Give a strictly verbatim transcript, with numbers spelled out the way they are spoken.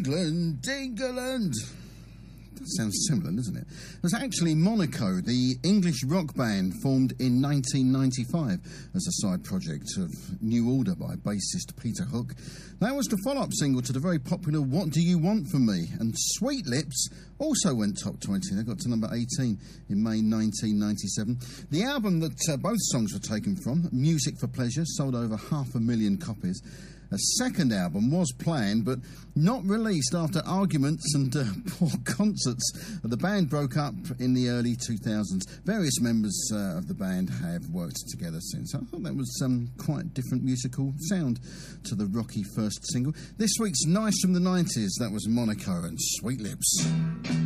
England, England. That sounds similar, doesn't it? It was actually Monaco, the English rock band formed in nineteen ninety-five as a side project of New Order by bassist Peter Hook. That was the follow-up single to the very popular What Do You Want From Me? And Sweet Lips also went top twenty. They got to number eighteen in May nineteen ninety-seven. The album that uh, both songs were taken from, Music for Pleasure, sold over half a million copies. A second album was planned, but not released after arguments and uh, poor concerts. The band broke up in the early two thousands. Various members uh, of the band have worked together since. I thought that was um, quite a different musical sound to the rocky first single. This week's Nice from the nineties, that was Monaco and Sweet Lips.